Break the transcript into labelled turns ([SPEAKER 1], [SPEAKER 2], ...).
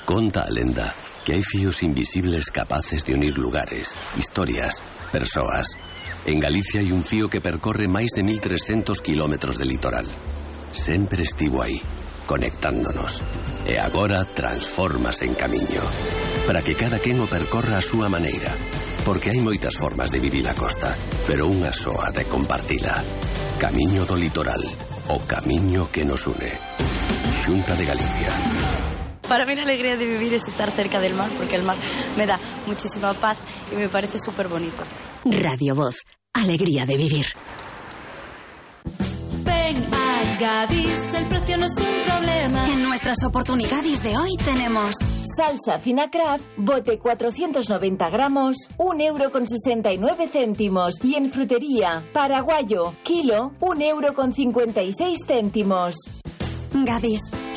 [SPEAKER 1] Conta a lenda que hai fíos invisibles capaces de unir lugares, historias, persoas. En Galicia hai un fío que percorre máis de 1.300 kilómetros de litoral. Sempre estivo aí, conectándonos. E agora transfórmase en camiño. Para que cada quen o percorra a súa maneira. Porque hai moitas formas de vivir a costa, pero unha soa de compartila. Camiño do litoral, o camiño que nos une. Xunta de Galicia.
[SPEAKER 2] Para mí la alegría de vivir es estar cerca del mar, porque el mar me da muchísima paz y me parece súper bonito.
[SPEAKER 3] Radio Voz, alegría de vivir.
[SPEAKER 4] Ven a Gadis, el precio no es un problema.
[SPEAKER 3] En nuestras oportunidades de hoy tenemos
[SPEAKER 5] salsa fina Kraft, bote 490 gramos, 1,69 €. Y en frutería, paraguayo, kilo, 1,56 €.
[SPEAKER 3] Gadis.